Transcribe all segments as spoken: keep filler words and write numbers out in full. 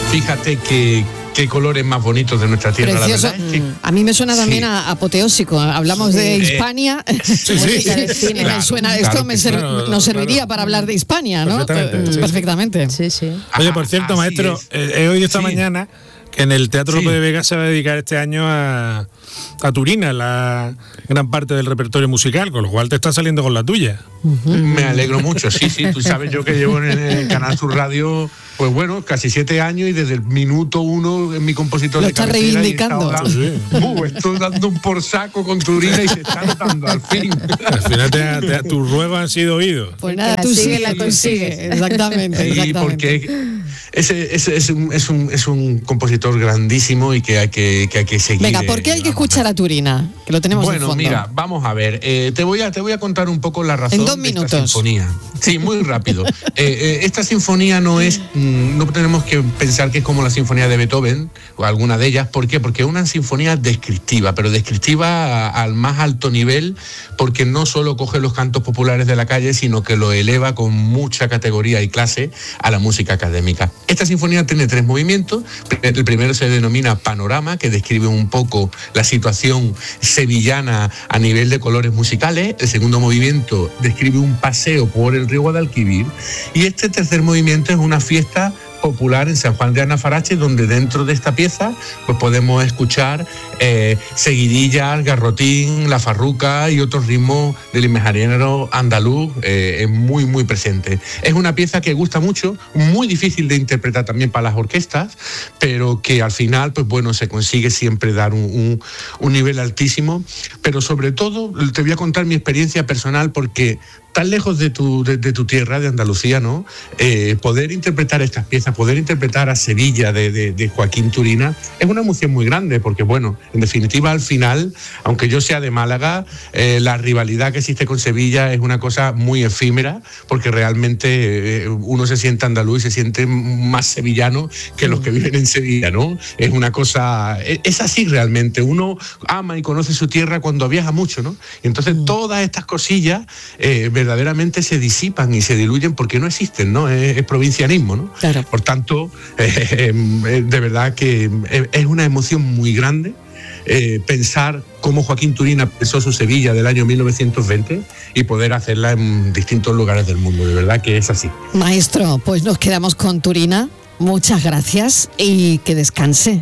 Fíjate que qué colores más bonitos de nuestra tierra. Precioso. La verdad es que, a mí me suena también sí. a apoteósico. Hablamos de Hispania. Sí, sí. me Claro, suena, claro esto me ser, claro, nos serviría claro. para hablar de Hispania, ¿no? Perfectamente. Sí, Perfectamente. Sí, sí. Oye, por cierto, Así maestro, es. eh, he oído esta Sí. mañana que en el Teatro Sí. Lope de Vega se va a dedicar este año a, a Turina, la gran parte del repertorio musical, con lo cual te está saliendo con la tuya. Me alegro mucho, sí, sí. Tú sabes yo que llevo en el Canal Sur Radio, pues bueno, casi siete años y desde el minuto uno en mi compositor Lo de está cabecera y he reivindicando. estado dando, uh, estoy dando un por saco con Turina y se está notando al fin. Al final te, te, tus ruegos han sido oídos. Pues nada, La tú sigue, sigue, la tú consigue. sigue. Exactamente, Sí, exactamente. porque ese, ese es, un, es, un, es un compositor grandísimo y que hay que, que, hay que seguir. Venga, ¿por qué hay que escuchar a Turina? Que lo tenemos de Bueno, fondo. mira, vamos a ver. Eh, te, voy a, te voy a contar un poco la razón En dos de minutos. esta sinfonía. Sí, muy rápido. eh, eh, esta sinfonía no es, mm, no tenemos que pensar que es como la sinfonía de Beethoven o alguna de ellas. ¿Por qué? Porque es una sinfonía descriptiva, pero descriptiva a, al más alto nivel, porque no solo coge los cantos populares de la calle, sino que lo eleva con mucha categoría y clase a la música académica. Esta sinfonía tiene tres movimientos. El primero se denomina Panorama, que describe un poco la situación sevillana a nivel de colores musicales. El segundo movimiento describe un paseo por el río Guadalquivir. Y este tercer movimiento es una fiesta popular en San Juan de Anafarache, donde dentro de esta pieza pues podemos escuchar eh, seguidillas, garrotín, la farruca y otros ritmos del imaginero andaluz eh, muy muy presente. Es una pieza que gusta mucho, muy difícil de interpretar también para las orquestas, pero que al final pues bueno se consigue siempre dar un, un, un nivel altísimo. Pero sobre todo te voy a contar mi experiencia personal, porque tan lejos de tu, de, de tu tierra, de Andalucía, ¿no? Eh, poder interpretar estas piezas, poder interpretar a Sevilla de, de, de Joaquín Turina, es una emoción muy grande, porque bueno, en definitiva al final, aunque yo sea de Málaga, eh, la rivalidad que existe con Sevilla es una cosa muy efímera, porque realmente eh, uno se siente andaluz y se siente más sevillano que los que viven en Sevilla, ¿no? Es una cosa, es, es así realmente, uno ama y conoce su tierra cuando viaja mucho, ¿no? Y entonces mm. todas estas cosillas eh, verdaderamente se disipan y se diluyen porque no existen, ¿no? Es, es provincianismo, ¿no? Claro. Por tanto, eh, eh, de verdad que es una emoción muy grande eh, pensar cómo Joaquín Turina pensó su Sevilla del año mil novecientos veinte y poder hacerla en distintos lugares del mundo. De verdad que es así. Maestro, pues nos quedamos con Turina. Muchas gracias y que descanse.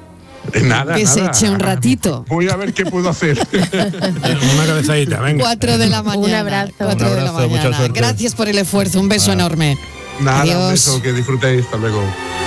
Nada, que nada. se eche un ratito. Voy a ver qué puedo hacer. Una cabezadita, venga. Cuatro de la mañana. Un abrazo. Cuatro Un de la abrazo, mucha mañana. suerte. Gracias por el esfuerzo. Un beso Ah. enorme. Nada, Adiós. un beso, que disfrutéis. Hasta luego.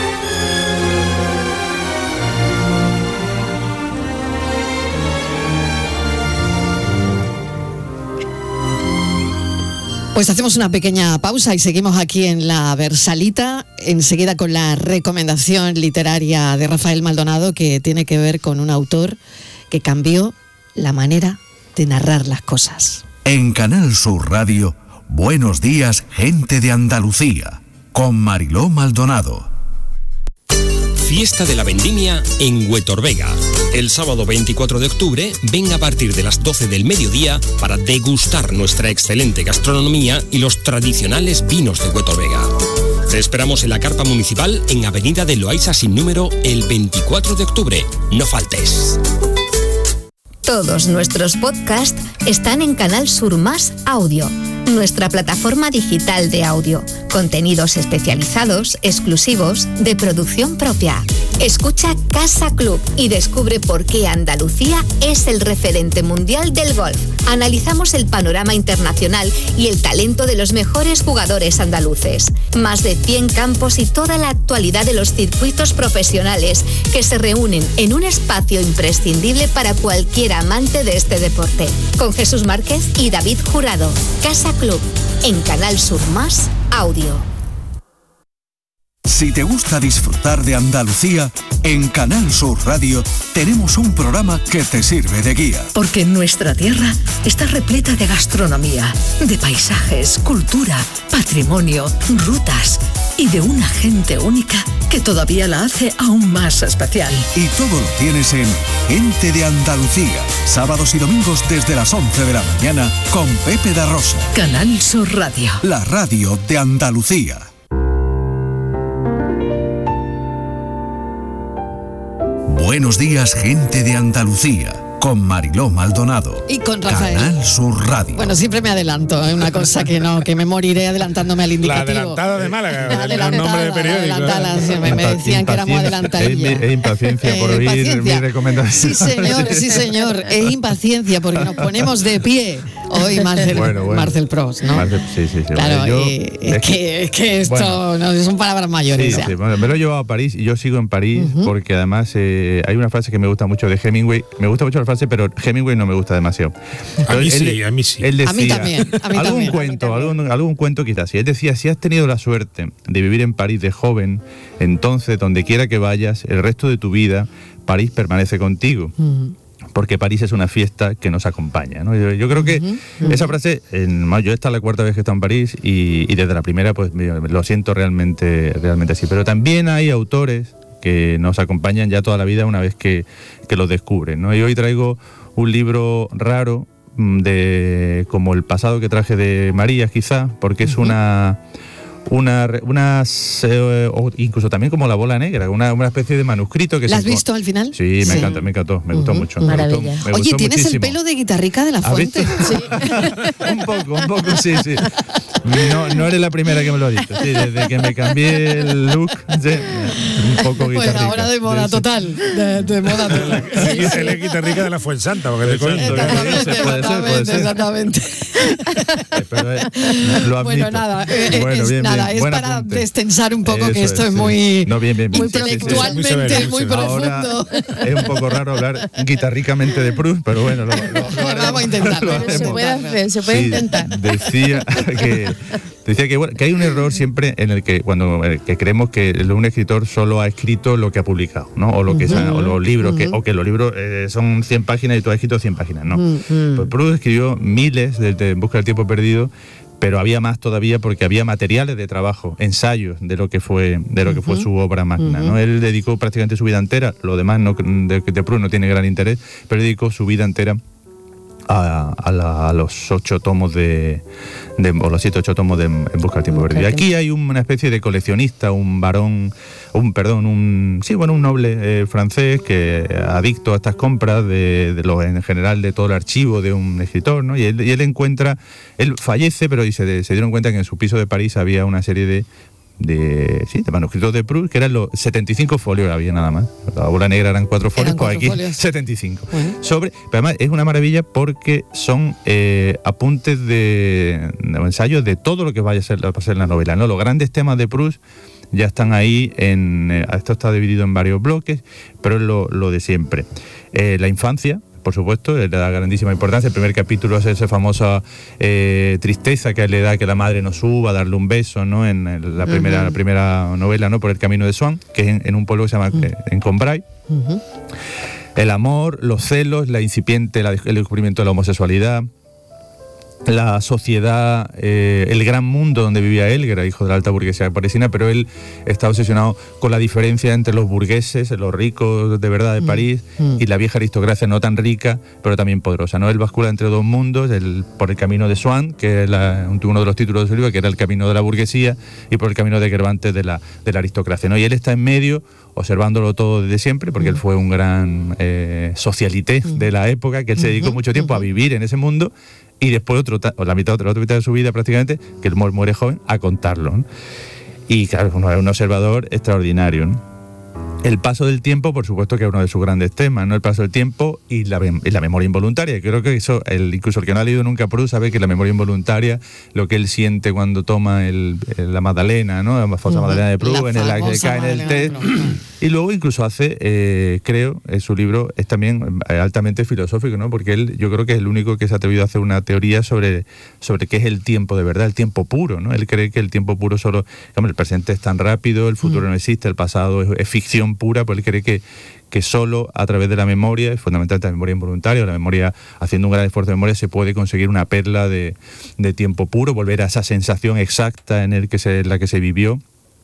Pues hacemos una pequeña pausa y seguimos aquí en la Versalita, enseguida con la recomendación literaria de Rafael Maldonado, que tiene que ver con un autor que cambió la manera de narrar las cosas. En Canal Sur Radio, Buenos días, gente de Andalucía, con Mariló Maldonado. Fiesta de la Vendimia en Huetorvega. El sábado veinticuatro de octubre, ven a partir de las doce del mediodía para degustar nuestra excelente gastronomía y los tradicionales vinos de Huetorvega. Te esperamos en la carpa municipal en Avenida de Loaiza sin número el veinticuatro de octubre. No faltes. Todos nuestros podcasts están en Canal Sur Más Audio, nuestra plataforma digital de audio. Contenidos especializados, exclusivos, de producción propia. Escucha Casa Club y descubre por qué Andalucía es el referente mundial del golf. Analizamos el panorama internacional y el talento de los mejores jugadores andaluces. Más de cien campos y toda la actualidad de los circuitos profesionales que se reúnen en un espacio imprescindible para cualquier amante de este deporte. Con Jesús Márquez y David Jurado. Casa Club, en Canal Sur Más Audio. Si te gusta disfrutar de Andalucía, en Canal Sur Radio tenemos un programa que te sirve de guía. Porque nuestra tierra está repleta de gastronomía, de paisajes, cultura, patrimonio, rutas y de una gente única que todavía la hace aún más especial. Y todo lo tienes en Gente de Andalucía, sábados y domingos desde las once de la mañana con Pepe da Rosa. Canal Sur Radio. La radio de Andalucía. Buenos días, gente de Andalucía, con Mariló Maldonado. Y con Rafael. Canal Sur Radio. Bueno, siempre me adelanto, es una cosa que no, que me moriré adelantándome al indicativo. La adelantada de Málaga, La el nombre de periódico. La adelantada, sí, me, me decían que éramos adelantadillas. Es, es impaciencia por Eh, oír impaciencia. mi recomendación. Sí, señor, sí, señor, es impaciencia porque nos ponemos de pie hoy, Marcel, Bueno, bueno. Marcel Prost, ¿no? Marcel, sí, sí, sí. Claro, Bueno, yo- y es, que, es que esto Bueno. no son palabras mayores. Sí, ya. sí, bueno, me lo he llevado a París y yo sigo en París Ujú. porque además eh, hay una frase que me gusta mucho de Hemingway. Me gusta mucho la frase, pero Hemingway no me gusta demasiado. A mí Él- sí, a mí sí. Él decía, A mí también, a mí algún también. cuento, algún, algún cuento quizás. Y él decía, si has tenido la suerte de vivir en París de joven, entonces donde quiera que vayas, el resto de tu vida, París permanece contigo. Ujú. Porque París es una fiesta que nos acompaña, ¿no? Yo, yo creo que esa frase, en, yo esta es la cuarta vez que he estado en París y, y desde la primera pues me- lo siento realmente, realmente así. Pero también hay autores que nos acompañan ya toda la vida una vez que, que los descubren, ¿no? Y hoy traigo un libro raro, mm, de como el pasado que traje de Marías quizá, porque es una... Una, re- unas, eh, o incluso también como La Bola Negra, una, una especie de manuscrito que ¿La se has enco- visto al final? Sí, me Sí. encanta, me encantó, me gustó Ujú. mucho. me Maravilla. gustó- me Oye, gustó tienes muchísimo. el pelo de guitarrica de la ¿Has Fuente. visto? Sí. un poco, un poco, sí, sí. No, no eres la primera que me lo ha dicho. Sí, desde que me cambié el look, sí, un poco Pues guitarrica. ahora de moda Sí, sí. total, de, de moda total. Sí, sí. Él es guitarrica de la Fuensanta, porque te Exacto. cuento. Exactamente, Puede ser, puede ser. exactamente, exactamente. Eh, pero, eh, lo admito. Bueno, nada, eh, eh, Bueno, es, bien, nada, bien, es buen para apunte. destensar un poco, que Eso esto es, sí. muy No, bien, bien, bien. intelectualmente Muy severo, muy, muy severo. profundo. Ahora es un poco raro hablar guitarricamente de Proust, pero bueno, lo, lo- lo haremos. Vamos a intentarlo. Lo Pero se haremos. puede hacer, se puede Sí, intentar. Decía que decía que, bueno, que hay un error siempre en el que cuando eh, que creemos que un escritor solo ha escrito lo que ha publicado, ¿no? O lo que sea, o los libros que o que los libros eh, son cien páginas y tú has escrito cien páginas, no. Pues Proust escribió miles desde En busca del tiempo perdido, pero había más todavía porque había materiales de trabajo, ensayos de lo que fue de lo que fue su obra magna, ¿no? Él dedicó prácticamente su vida entera, lo demás no, de, de Proust no tiene gran interés, pero dedicó su vida entera a, a, la- a los ocho tomos de, de o los siete ocho tomos de En busca del tiempo perdido. Y aquí hay una especie de coleccionista, un varón, un perdón, un sí bueno un noble eh, francés que adicto a estas compras de, de lo en general de todo el archivo de un escritor, ¿no? Y él, y él encuentra, él fallece, pero y se, se dieron cuenta que en su piso de París había una serie de de, sí, de manuscritos de Proust, que eran los setenta y cinco folios, había nada más. La Bola Negra eran cuatro folios, Eran pues cuatro aquí folios. setenta y cinco. Bueno. Sobre, pero además es una maravilla porque son eh, apuntes de, de ensayos de todo lo que vaya a ser, va a ser la novela, ¿no? Los grandes temas de Proust ya están ahí, en, eh, esto está dividido en varios bloques, pero es lo, lo de siempre. Eh, la infancia, por supuesto, le da grandísima importancia. El primer capítulo es esa famosa eh, tristeza que le da que la madre no suba, darle un beso, ¿no? En el- la primera, Ujú. la primera novela, ¿no? Por el camino de Swan, que es en, en un pueblo que se llama eh, en Combray. Ujú. El amor, los celos, la incipiente, la- el descubrimiento de la homosexualidad, la sociedad, eh, el gran mundo donde vivía él, que era hijo de la alta burguesía parisina, pero él está obsesionado con la diferencia entre los burgueses, los ricos de verdad de París, mm. y la vieja aristocracia no tan rica, pero también poderosa, ¿no? Él bascula entre dos mundos, el, por el camino de Swan, que es la- un- uno de los títulos de su libro, que era el camino de la burguesía, y por el camino de Cervantes de la, de la aristocracia, ¿no? Y él está en medio, observándolo todo desde siempre, porque él fue un gran eh, socialité de la época, que él se dedicó mucho tiempo a vivir en ese mundo, y después otro, ta- o la mitad, otra, otra mitad de su vida prácticamente, que él mu- muere joven, a contarlo, ¿no? Y claro, es un observador extraordinario, ¿no? El paso del tiempo, por supuesto, que es uno de sus grandes temas, ¿no? El paso del tiempo y la, mem- y la memoria involuntaria. Creo que eso, el, incluso el que no ha leído nunca Proust sabe que la memoria involuntaria, lo que él siente cuando toma el, el- la Magdalena, ¿no? La famosa Ujú. Magdalena de Proust, La en el que famosa cae en el Magdalena té. de Proust. Y luego incluso hace, eh, creo, en su libro es también eh, altamente filosófico, ¿no? Porque él, yo creo que es el único que se ha atrevido a hacer una teoría sobre, sobre qué es el tiempo de verdad, el tiempo puro, ¿no? Él cree que el tiempo puro solo, hombre, el presente es tan rápido, el futuro no existe, el pasado es, es ficción pura, pues él cree que que solo a través de la memoria, fundamentalmente la memoria involuntaria, o la memoria, haciendo un gran esfuerzo de memoria, se puede conseguir una perla de, de tiempo puro, volver a esa sensación exacta en el que se, en la que se vivió.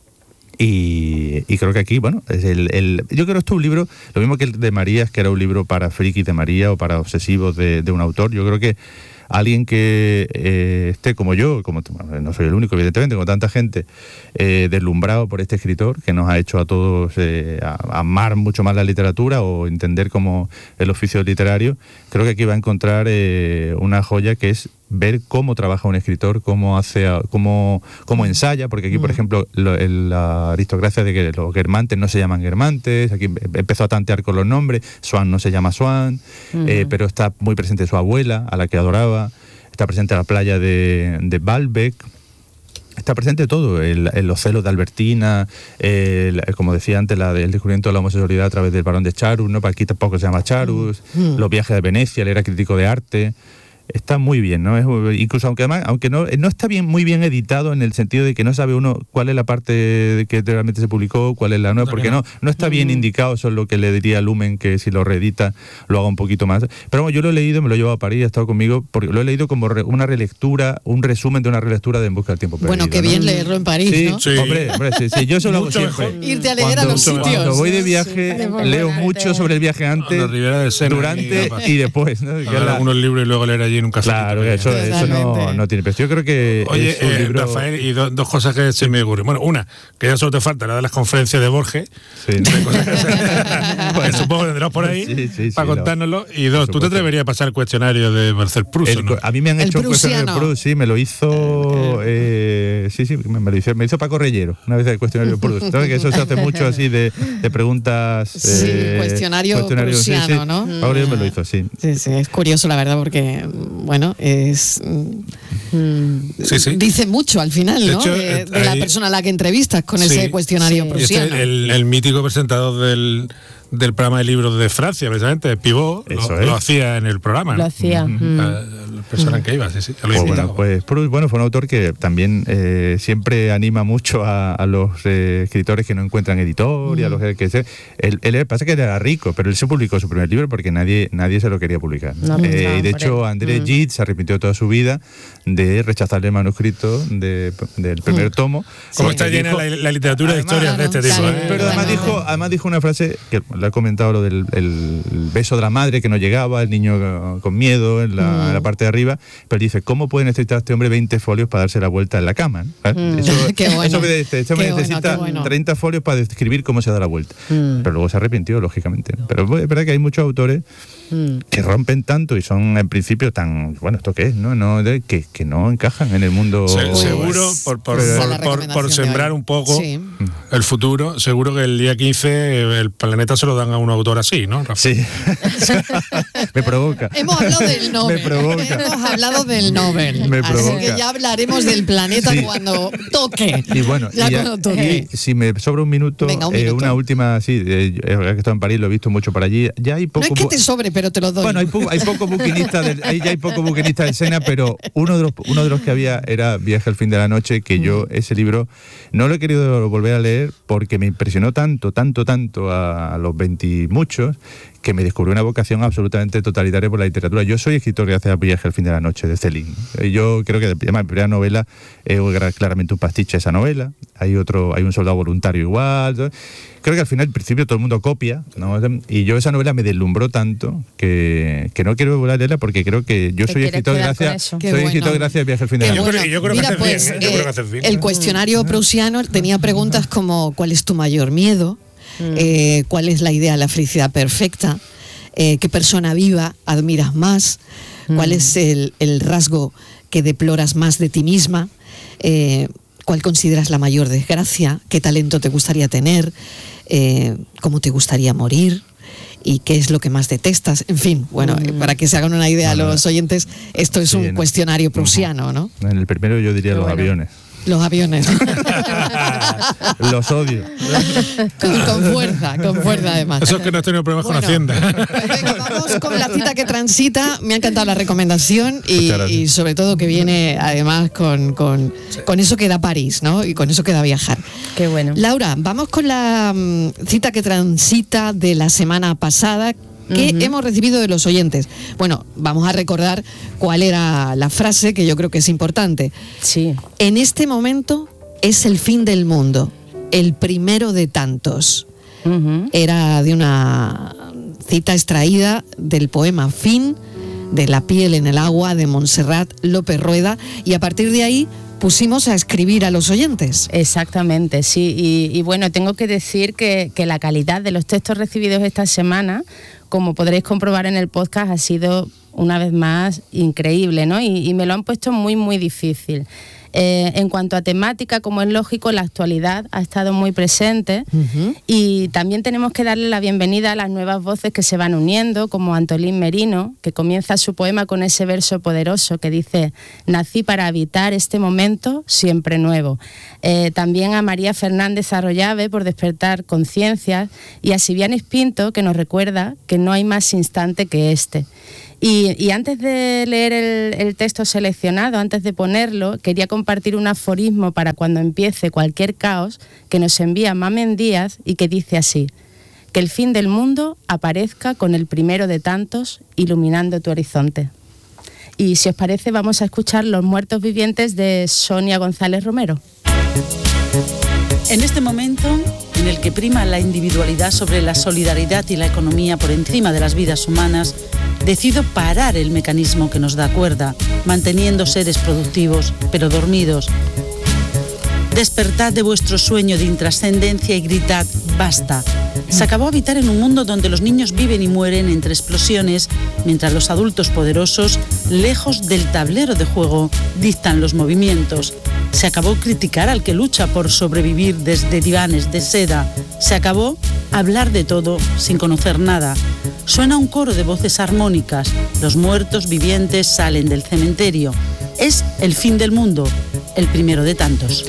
Y, y creo que aquí, bueno, es el, el, yo creo que esto es un libro, lo mismo que el de Marías, que era un libro para frikis de María o para obsesivos de, de un autor. Yo creo que alguien que eh, esté como yo, como no soy el único, evidentemente, con tanta gente, eh, deslumbrado por este escritor, que nos ha hecho a todos eh, a, amar mucho más la literatura o entender como el oficio literario, creo que aquí va a encontrar eh, una joya que es ver cómo trabaja un escritor, cómo hace, cómo, cómo ensaya, porque aquí, por ejemplo, lo, el, la aristocracia de que los guermantes no se llaman guermantes, aquí empezó a tantear con los nombres, Swan no se llama Swan, uh-huh. eh, pero está muy presente su abuela, a la que adoraba, está presente la playa de, de Baalbek, está presente todo, el, el, los celos de Albertina, el, el, como decía antes, la, el descubrimiento de la homosexualidad a través del barón de Charus, ¿no? Aquí tampoco se llama Charus, uh-huh. los viajes de Venecia, él era crítico de arte. Está muy bien, ¿no? Es, incluso aunque además, aunque no, no está bien, muy bien editado en el sentido de que no sabe uno cuál es la parte que realmente se publicó, cuál es la nueva, porque no, no está bien indicado, eso es lo que le diría a Lumen, que si lo reedita lo haga un poquito más. Pero bueno, yo lo he leído, me lo he llevado a París, ha estado conmigo, porque lo he leído como re, una relectura, un resumen de una relectura de En busca del tiempo perdido. Bueno, qué ¿no? bien leerlo en París, sí, ¿no? Sí, hombre, hombre, sí, sí, yo eso lo hago siempre. Irte a leer cuando, a los sitios. Cuando voy de viaje, sí, leo mucho sobre el viaje antes, durante y, y después, ¿no? Leer algunos libros y luego leer allí en un café. Claro, eso, eso no, no tiene precio. Yo creo que Oye, es un eh, libro... Rafael, y do, dos cosas que se me ocurren. Bueno, una, que ya solo te falta la de las conferencias de Borges. Sí, ¿no? Bueno, supongo que tendrás por ahí sí, sí, para sí, contárnoslo. Y dos, ¿tú te atreverías a pasar el cuestionario de Marcel Proust? El, ¿no? A mí me han el hecho un cuestionario de Proust, sí, me lo hizo... Eh, sí, sí, me, me lo hizo, me hizo Paco Reyero, una vez el cuestionario de Proust. ¿Sabes? Que eso se hace mucho así de, de preguntas... Sí, eh, cuestionario, cuestionario prusiano, sí, sí. ¿no? Paco Reyero me lo hizo, sí. Sí, sí, es curioso, la verdad, porque, bueno, es... Sí, sí. Dice mucho al final, ¿no? De, hecho, de, de la persona a la que entrevistas con sí, ese cuestionario sí. prusiano. Este, el, el mítico presentador del, del programa de libros de Francia, precisamente, Pivot, lo, es. lo hacía en el programa. Lo ¿no? hacía. Mm. La, la persona mm. que iba, sí, sí. Pues bueno, pues Proust, bueno, fue un autor que también eh, siempre anima mucho a, a los eh, escritores que no encuentran editor mm. y a los que se, él, él pasa que era rico, pero él se publicó su primer libro porque nadie nadie se lo quería publicar. No, eh, no, y de hecho, él. André mm. Gide se arrepintió toda su vida de rechazarle el manuscrito de, del primer mm. tomo. Como sí, está llena dijo, la, la literatura además, de historias claro, de este tipo. Sí, ¿eh? Pero además dijo, además dijo una frase que le ha comentado, lo del el, el beso de la madre que no llegaba, el niño con miedo en la, mm. en la parte de arriba, pero dice, ¿cómo puede necesitar este hombre veinte folios para darse la vuelta en la cama? Mm. Eso, qué bueno. eso que dice, este hombre bueno, necesita bueno. treinta folios para describir cómo se da la vuelta. Mm. Pero luego se arrepintió, lógicamente. Pero es verdad que hay muchos autores mm. que rompen tanto y son en principio tan, bueno, ¿esto qué es? No, no de, que, que no encajan en el mundo. Se, pues, seguro, por, por, por, por, por sembrar un poco sí. el futuro, seguro que el día quince el planeta se lo dan a un autor así, ¿no, Rafa? Sí. Me provoca. Hemos hablado del Nobel. Me provoca. Hemos hablado del Nobel. Me así provoca. que ya hablaremos del planeta sí. cuando toque. Y bueno, ya y ya, cuando toque. Y si me sobra un minuto, Venga, un eh, minuto. una última, sí, eh, que he estado en París, lo he visto mucho por allí. Ya hay poco. No es que te sobre, pero te lo doy. Bueno, hay, po hay poco buquinista, del, hay, ya hay poco buquinista del Sena, pero uno de los uno de los que había era Viaje al fin de la noche, que yo ese libro no lo he querido volver a leer porque me impresionó tanto, tanto, tanto a, a los veintimuchos que me descubrió una vocación absolutamente totalitaria por la literatura. Yo soy escritor gracias a Viaje al fin de la noche, de Céline. Yo creo que además, mi primera novela es claramente un pastiche de esa novela. Hay otro, hay un soldado voluntario igual. ¿no? Creo que al final, al principio, todo el mundo copia, ¿no? Y yo esa novela me deslumbró tanto que, que no quiero volver a leerla porque creo que yo soy escritor gracias, soy bueno. escritor gracias a Viaje al fin de la noche. Yo creo, yo creo Mira, que pues, bien, ¿eh? yo eh, creo que haces bien. El cuestionario prusiano tenía preguntas como ¿cuál es tu mayor miedo? Eh, ¿Cuál es la idea de la felicidad perfecta? Eh, ¿Qué persona viva admiras más? ¿Cuál es el, el rasgo que deploras más de ti misma? Eh, ¿Cuál consideras la mayor desgracia? ¿Qué talento te gustaría tener? Eh, ¿Cómo te gustaría morir? ¿Y qué es lo que más detestas? En fin, bueno, mm. para que se hagan una idea a los oyentes, esto es sí, un no. cuestionario prusiano, ¿no? En el primero yo diría Qué los bueno. aviones. Los aviones. Los odio. Con, con fuerza, con fuerza además. Eso es que no has tenido problemas bueno, con Hacienda. Pues venga, vamos con la cita que transita. Me ha encantado la recomendación y, y sobre todo que viene además con, con, sí. con eso que da París, ¿no? Y con eso que da viajar. Qué bueno. Laura, vamos con la um, cita que transita de la semana pasada. ¿Qué uh-huh. hemos recibido de los oyentes? Bueno, vamos a recordar cuál era la frase que yo creo que es importante. Sí. En este momento es el fin del mundo, el primero de tantos. Uh-huh. Era de una cita extraída del poema Fin de La piel en el agua, de Montserrat López Rueda, y a partir de ahí pusimos a escribir a los oyentes. Exactamente, sí, y, y bueno, tengo que decir que, que la calidad de los textos recibidos esta semana, como podréis comprobar en el podcast, ha sido una vez más increíble, ¿no? Y, y me lo han puesto muy, muy difícil. Eh, en cuanto a temática, como es lógico, la actualidad ha estado muy presente, uh-huh. y también tenemos que darle la bienvenida a las nuevas voces que se van uniendo, como Antolín Merino, que comienza su poema con ese verso poderoso que dice: nací para habitar este momento siempre nuevo. Eh, también a María Fernández Arroyave por despertar conciencias, y a Sivianis Pinto, que nos recuerda que no hay más instante que este. Y, y antes de leer el, el texto seleccionado, antes de ponerlo, quería compartir un aforismo para cuando empiece cualquier caos que nos envía Mamen Díaz, y que dice así: que el fin del mundo aparezca con el primero de tantos, iluminando tu horizonte. Y si os parece, vamos a escuchar Los muertos vivientes de Sonia González Romero. En este momento, en el que prima la individualidad sobre la solidaridad y la economía por encima de las vidas humanas, decido parar el mecanismo que nos da cuerda, manteniendo seres productivos, pero dormidos. Despertad de vuestro sueño de intrascendencia y gritad: basta. Se acabó habitar en un mundo donde los niños viven y mueren entre explosiones, mientras los adultos poderosos, lejos del tablero de juego, dictan los movimientos. Se acabó criticar al que lucha por sobrevivir desde divanes de seda. Se acabó hablar de todo sin conocer nada. Suena un coro de voces armónicas. Los muertos vivientes salen del cementerio. Es el fin del mundo, el primero de tantos.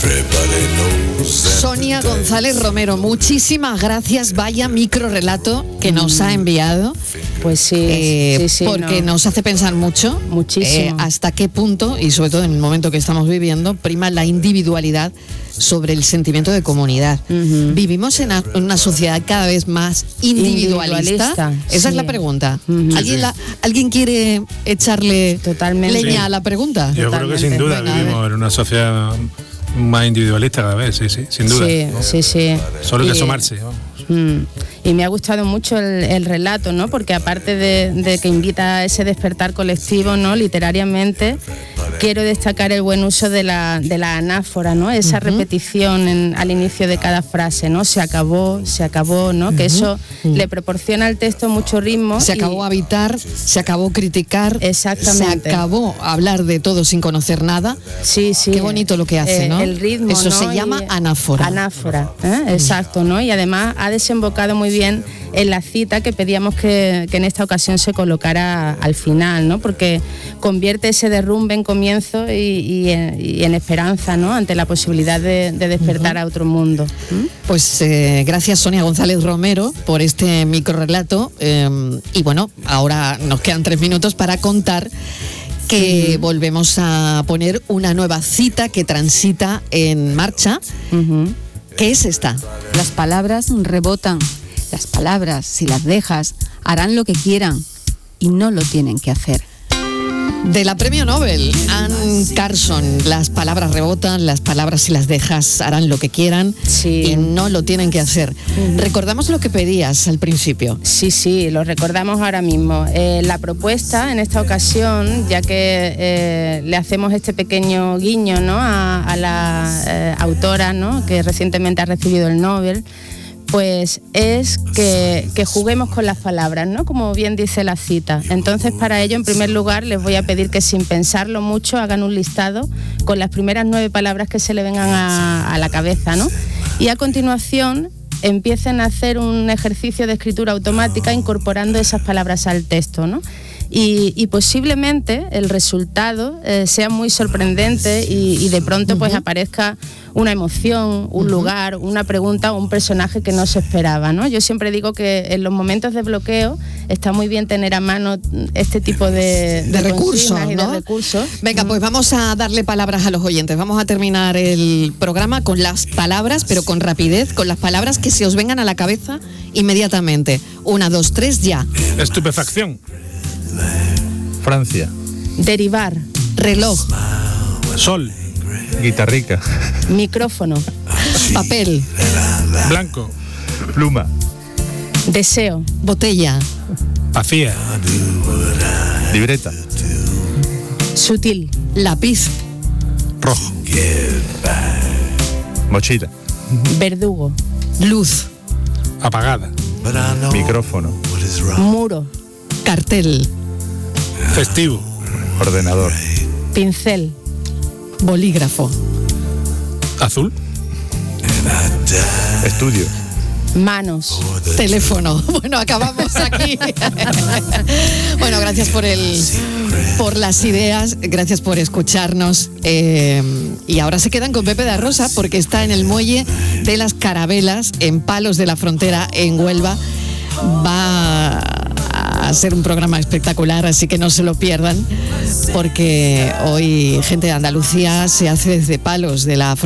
Sonia González Romero, muchísimas gracias. Vaya microrelato que nos ha enviado. Pues sí, eh, sí, sí, porque no. nos hace pensar mucho. Muchísimo. Eh, hasta qué punto, y sobre todo en el momento que estamos viviendo, prima la individualidad sobre el sentimiento de comunidad. Uh-huh. ¿Vivimos en, a, en una sociedad cada vez más individualista? individualista Esa sí. es la pregunta. Uh-huh. ¿Alguien, la, ¿Alguien quiere echarle Totalmente. leña sí. a la pregunta? Yo Totalmente. creo que sin duda Venga, vivimos en una sociedad más individualista cada vez, sí, sí, sin duda. Sí, sí, sí. Solo hay que asomarse. Vamos. Mm. Y me ha gustado mucho el, el relato, ¿no? Porque aparte de, de que invita a ese despertar colectivo, ¿no? Literariamente, quiero destacar el buen uso de la, de la anáfora, ¿no? Esa uh-huh. repetición en, al inicio de cada frase, ¿no? Se acabó, se acabó, ¿no? Uh-huh. Que eso uh-huh. le proporciona al texto mucho ritmo. Se acabó y... habitar, se acabó criticar. Exactamente. Se acabó hablar de todo sin conocer nada. Sí, sí. Qué bonito lo que hace, eh, ¿no? El ritmo, Eso ¿no? se llama y, anáfora. Anáfora, ¿eh? Exacto, ¿no? Y además ha desembocado muy bien en la cita que pedíamos que, que en esta ocasión se colocara al final, ¿no? Porque convierte ese derrumbe en comienzo y, y, en, y en esperanza, ¿no? Ante la posibilidad de, de despertar uh-huh. a otro mundo. ¿Mm? Pues eh, gracias Sonia González Romero por este microrelato eh, y bueno, ahora nos quedan tres minutos para contar que uh-huh. volvemos a poner una nueva cita que transita en marcha. Uh-huh. ¿Qué es esta? Las palabras rebotan. Las palabras, si las dejas, harán lo que quieran y no lo tienen que hacer. De la premio Nobel, Anne Carson, las palabras rebotan, las palabras si las dejas harán lo que quieran sí. y no lo tienen que hacer. Uh-huh. ¿Recordamos lo que pedías al principio? Sí, sí, lo recordamos ahora mismo. Eh, la propuesta en esta ocasión, ya que eh, le hacemos este pequeño guiño, ¿no? a, a la eh, autora, ¿no? que recientemente ha recibido el Nobel, pues es que, que juguemos con las palabras, ¿no? Como bien dice la cita. Entonces, para ello, en primer lugar, les voy a pedir que sin pensarlo mucho hagan un listado con las primeras nueve palabras que se le vengan a, a la cabeza, ¿no? Y a continuación empiecen a hacer un ejercicio de escritura automática incorporando esas palabras al texto, ¿no? Y, y posiblemente el resultado eh, sea muy sorprendente y, y de pronto uh-huh. pues aparezca una emoción, un uh-huh. lugar, una pregunta o un personaje que no se esperaba, ¿no? Yo siempre digo que en los momentos de bloqueo está muy bien tener a mano este tipo de, de, de recursos, y ¿no? de recursos. Venga, uh-huh. pues vamos a darle palabras a los oyentes. Vamos a terminar el programa con las palabras, pero con rapidez, con las palabras que se os vengan a la cabeza inmediatamente. Una, dos, tres, ya. Estupefacción. Francia. Derivar. Reloj. Sol. Guitarrica. Micrófono. Papel. Blanco. Pluma. Deseo. Botella. Vacía. Libreta. Sutil. Lápiz. Rojo. Mochila. Verdugo. Luz. Apagada. Micrófono. Muro. Cartel. Festivo. Ordenador. Pincel. Bolígrafo. Azul. Estudio. Manos. Teléfono. Bueno, acabamos aquí. Bueno, gracias por el, por las ideas, gracias por escucharnos. Eh, y ahora se quedan con Pepe da Rosa porque está en el muelle de las Carabelas, en Palos de la Frontera, en Huelva. Va a ser un programa espectacular, así que no se lo pierdan, porque hoy gente de Andalucía se hace desde Palos de la Frontera.